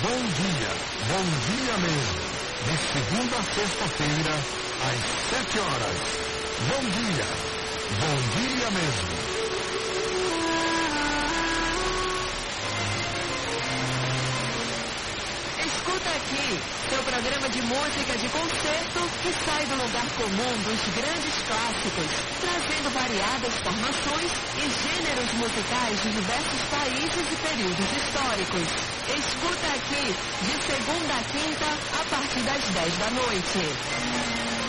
Bom dia mesmo. De segunda a sexta-feira, às 7 horas. Bom dia mesmo. Escuta aqui, seu programa de música de concerto que sai do lugar comum dos grandes clássicos, trazendo variadas formações e gêneros musicais de diversos países e períodos históricos. Escuta aqui, de segunda a quinta, a partir das 10 da noite.